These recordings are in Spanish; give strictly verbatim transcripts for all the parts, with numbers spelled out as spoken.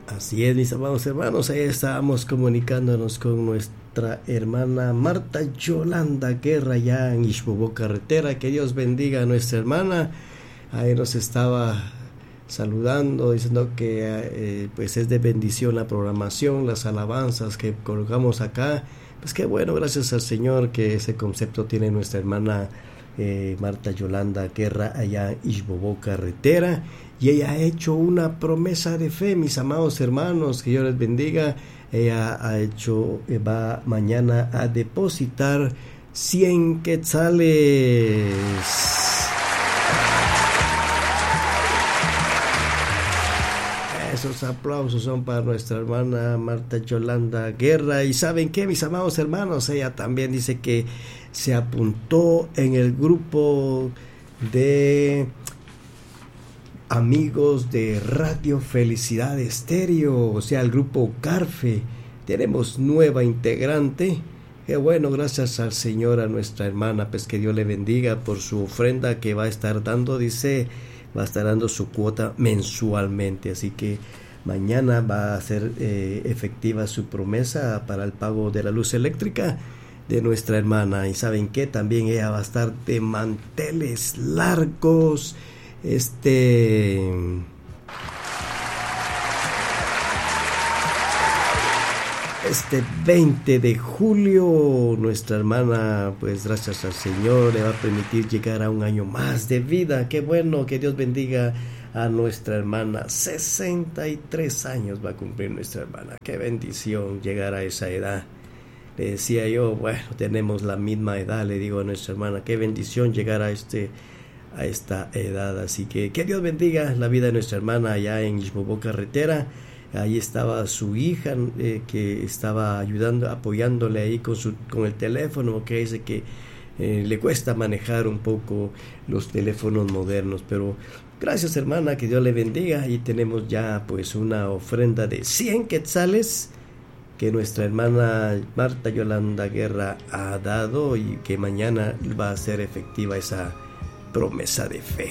Así es, mis amados hermanos, ahí estábamos comunicándonos con nuestra hermana Marta Yolanda Guerra, ya en Ixbobó Carretera. Que Dios bendiga a nuestra hermana. Ahí nos estaba saludando, diciendo que eh, pues es de bendición la programación, las alabanzas que colocamos acá. Pues qué bueno, gracias al Señor que ese concepto tiene nuestra hermana eh, Marta Yolanda Guerra allá en Ixbobó Carretera. Y ella ha hecho una promesa de fe, mis amados hermanos, que Dios les bendiga. Ella ha hecho, va mañana a depositar cien quetzales. Esos aplausos son para nuestra hermana Marta Yolanda Guerra. Y ¿saben qué, mis amados hermanos? Ella también dice que se apuntó en el grupo de amigos de Radio Felicidad Estéreo, o sea, el grupo Garfe. Tenemos nueva integrante. Qué bueno, gracias al Señor, a nuestra hermana, pues que Dios le bendiga por su ofrenda que va a estar dando, dice, va a estar dando su cuota mensualmente, así que mañana va a ser eh, efectiva su promesa para el pago de la luz eléctrica de nuestra hermana. Y ¿saben qué? También ella va a estar de manteles largos. Este este veinte de julio nuestra hermana, pues gracias al Señor, le va a permitir llegar a un año más de vida. Qué bueno, que Dios bendiga a nuestra hermana. Sesenta y tres años va a cumplir nuestra hermana. Qué bendición llegar a esa edad. Le decía yo, bueno, tenemos la misma edad, le digo a nuestra hermana, qué bendición llegar a este a esta edad. Así que que Dios bendiga la vida de nuestra hermana allá en Ixbobó Carretera. Ahí estaba su hija eh, que estaba ayudando, apoyándole ahí con su con el teléfono, que dice que eh, le cuesta manejar un poco los teléfonos modernos, pero gracias, hermana, que Dios le bendiga. Y tenemos ya pues una ofrenda de cien quetzales que nuestra hermana Marta Yolanda Guerra ha dado, y que mañana va a ser efectiva esa promesa de fe.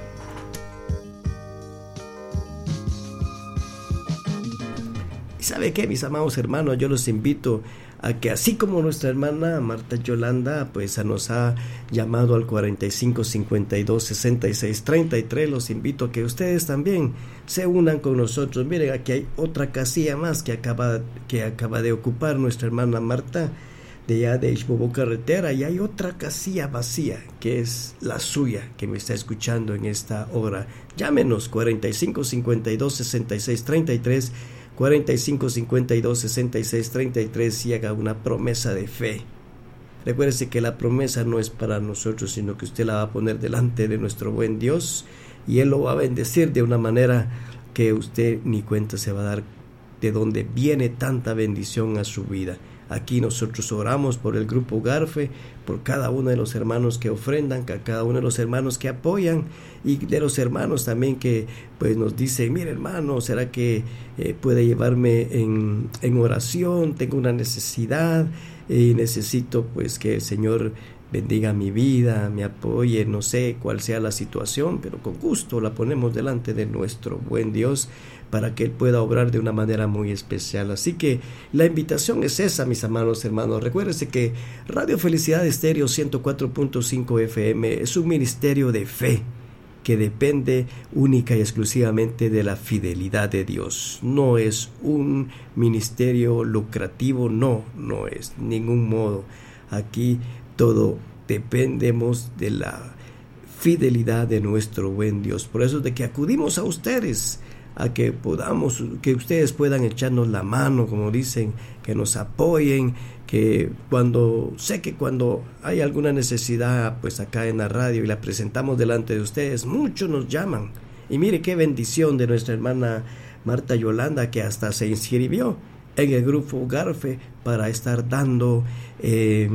¿Y sabe qué, mis amados hermanos? Yo los invito a que, así como nuestra hermana Marta Yolanda pues nos ha llamado al cuarenta y cinco cincuenta y dos sesenta y seis treinta y tres, los invito a que ustedes también se unan con nosotros. Miren, aquí hay otra casilla más que acaba, que acaba de ocupar nuestra hermana Marta de allá de Ixbobó Carretera, y hay otra casilla vacía que es la suya, que me está escuchando en esta hora. Llámenos cuarenta y cinco cincuenta y dos sesenta y seis treinta y tres, cuarenta y cinco cincuenta y dos sesenta y seis treinta y tres, y haga una promesa de fe. Recuérdese que la promesa no es para nosotros, sino que usted la va a poner delante de nuestro buen Dios, y Él lo va a bendecir de una manera que usted ni cuenta se va a dar de dónde viene tanta bendición a su vida. Aquí nosotros oramos por el grupo Garfe, por cada uno de los hermanos que ofrendan, que cada uno de los hermanos que apoyan, y de los hermanos también que pues nos dicen, mire hermano, ¿será que eh, puede llevarme en, en oración? Tengo una necesidad y necesito pues que el Señor bendiga mi vida, me apoye, no sé cuál sea la situación, pero con gusto la ponemos delante de nuestro buen Dios para que Él pueda obrar de una manera muy especial. Así que la invitación es esa, mis amados hermanos. Recuérdense que Radio Felicidad Estéreo ciento cuatro punto cinco F M es un ministerio de fe que depende única y exclusivamente de la fidelidad de Dios. No es un ministerio lucrativo, no, no es ningún modo. Aquí todo dependemos de la fidelidad de nuestro buen Dios. Por eso es de que acudimos a ustedes, a que podamos, que ustedes puedan echarnos la mano, como dicen, que nos apoyen, que cuando, sé que cuando hay alguna necesidad, pues acá en la radio y la presentamos delante de ustedes, muchos nos llaman. Y mire qué bendición de nuestra hermana Marta Yolanda, que hasta se inscribió en el grupo Garfe para estar dando eh,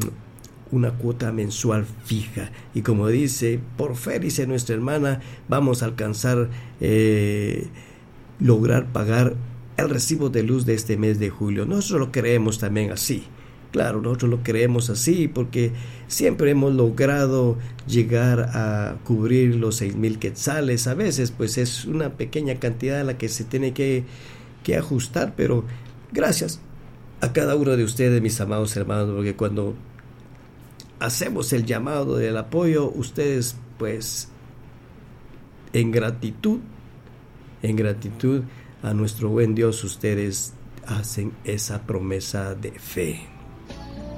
una cuota mensual fija. Y como dice, por fe, dice nuestra hermana, vamos a alcanzar, eh, lograr pagar el recibo de luz de este mes de julio. Nosotros lo creemos también así. Claro, nosotros lo creemos así porque siempre hemos logrado llegar a cubrir los seis mil quetzales. A veces pues es una pequeña cantidad la que se tiene que que ajustar, pero gracias a cada uno de ustedes, mis amados hermanos, porque cuando hacemos el llamado del apoyo, ustedes pues en gratitud, en gratitud a nuestro buen Dios, ustedes hacen esa promesa de fe.